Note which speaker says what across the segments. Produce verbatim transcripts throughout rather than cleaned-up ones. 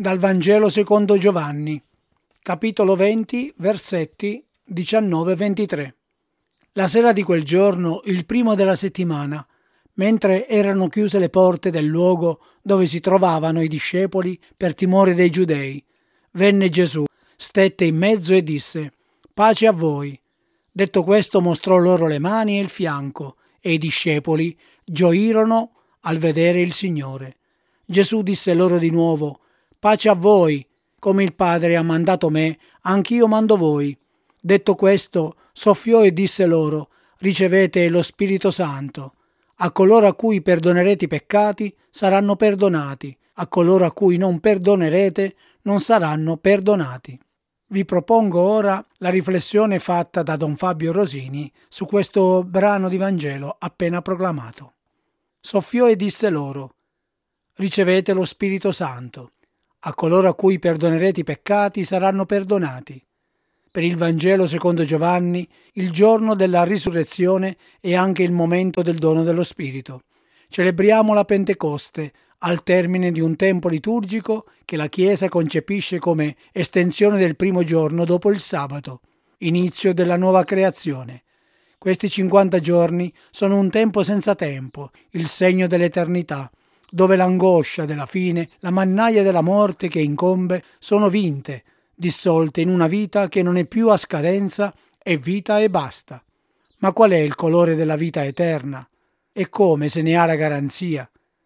Speaker 1: Dal Vangelo secondo Giovanni, capitolo venti, versetti diciannove ventitré. La sera di quel giorno, il primo della settimana, mentre erano chiuse le porte del luogo dove si trovavano i discepoli per timore dei giudei, venne Gesù, stette in mezzo e disse: «Pace a voi». Detto questo mostrò loro le mani e il fianco, e i discepoli gioirono al vedere il Signore. Gesù disse loro di nuovo: «Pace a voi, come il Padre ha mandato me, anch'io mando voi». Detto questo, soffiò e disse loro: «Ricevete lo Spirito Santo. A coloro a cui perdonerete i peccati saranno perdonati, a coloro a cui non perdonerete non saranno perdonati». Vi propongo ora la riflessione fatta da Don Fabio Rosini su questo brano di Vangelo appena proclamato. Soffiò e disse loro: «Ricevete lo Spirito Santo. A coloro a cui perdonerete i peccati saranno perdonati». Per il Vangelo secondo Giovanni, il giorno della risurrezione è anche il momento del dono dello Spirito. Celebriamo la Pentecoste al termine di un tempo liturgico che la Chiesa concepisce come estensione del primo giorno dopo il sabato, inizio della nuova creazione. Questi cinquanta giorni sono un tempo senza tempo, il segno dell'eternità, dove l'angoscia della fine, la mannaia della morte che incombe sono vinte, dissolte in una vita che non è più a scadenza, è vita e basta. Ma qual è il colore della vita eterna? E come se ne ha la garanzia?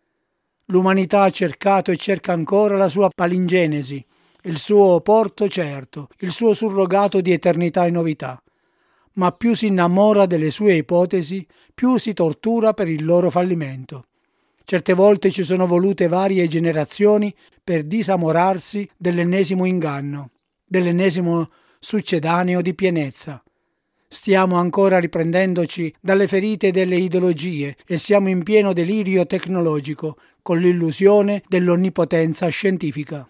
Speaker 1: L'umanità ha cercato e cerca ancora la sua palingenesi, il suo porto certo, il suo surrogato di eternità e novità. Ma più si innamora delle sue ipotesi, più si tortura per il loro fallimento. Certe volte ci sono volute varie generazioni per disamorarsi dell'ennesimo inganno, dell'ennesimo succedaneo di pienezza. Stiamo ancora riprendendoci dalle ferite delle ideologie e siamo in pieno delirio tecnologico con l'illusione dell'onnipotenza scientifica.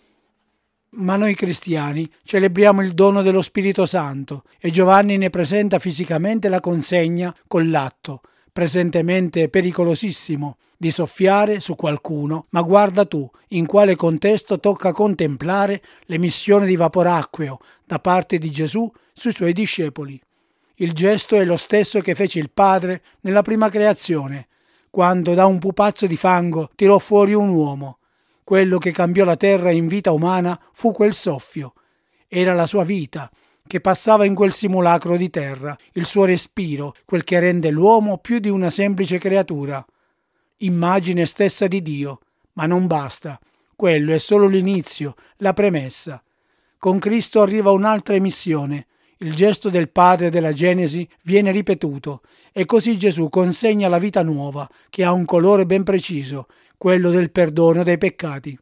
Speaker 1: Ma noi cristiani celebriamo il dono dello Spirito Santo e Giovanni ne presenta fisicamente la consegna con l'atto, presentemente pericolosissimo, di soffiare su qualcuno, ma guarda tu in quale contesto tocca contemplare l'emissione di vapore acqueo da parte di Gesù sui suoi discepoli. Il gesto è lo stesso che fece il Padre nella prima creazione, quando da un pupazzo di fango tirò fuori un uomo. Quello che cambiò la terra in vita umana fu quel soffio. Era la sua vita che passava in quel simulacro di terra, il suo respiro, quel che rende l'uomo più di una semplice creatura. Immagine stessa di Dio, ma non basta. Quello è solo l'inizio, la premessa. Con Cristo arriva un'altra emissione. Il gesto del Padre della Genesi viene ripetuto e così Gesù consegna la vita nuova che ha un colore ben preciso, quello del perdono dei peccati.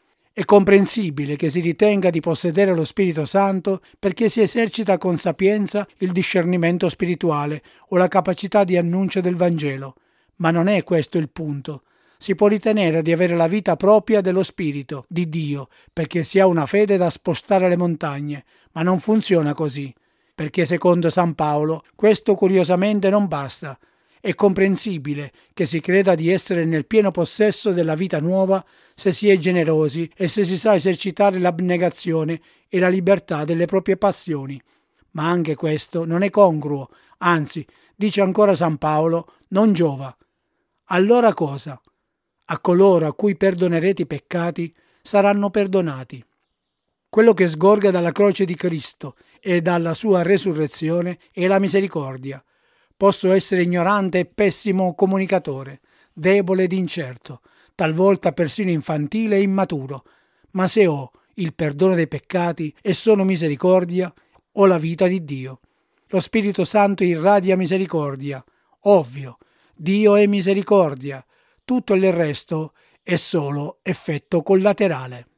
Speaker 1: È comprensibile che si ritenga di possedere lo Spirito Santo perché si esercita con sapienza il discernimento spirituale o la capacità di annuncio del Vangelo, ma non è questo il punto. Si può ritenere di avere la vita propria dello Spirito, di Dio, perché si ha una fede da spostare le montagne, ma non funziona così, perché secondo San Paolo questo curiosamente non basta. È comprensibile che si creda di essere nel pieno possesso della vita nuova se si è generosi e se si sa esercitare l'abnegazione e la libertà delle proprie passioni. Ma anche questo non è congruo, anzi, dice ancora San Paolo, non giova. Allora cosa? A coloro a cui perdonerete i peccati saranno perdonati. Quello che sgorga dalla croce di Cristo e dalla sua resurrezione è la misericordia. Posso essere ignorante e pessimo comunicatore, debole ed incerto, talvolta persino infantile e immaturo, ma se ho il perdono dei peccati e sono misericordia, ho la vita di Dio. Lo Spirito Santo irradia misericordia. Ovvio, Dio è misericordia. Tutto il resto è solo effetto collaterale.